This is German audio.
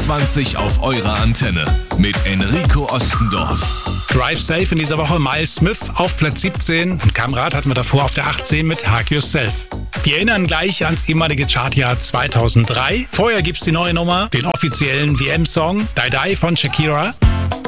20 auf eurer Antenne mit Enrico Ostendorf. Drive Safe in dieser Woche Miles Smith auf Platz 17 und Kamrat hatten wir davor auf der 18 mit Hug Yourself. Wir erinnern gleich ans ehemalige Chartjahr 2003. Vorher gibt's die neue Nummer, den offiziellen WM-Song Die Die von Shakira.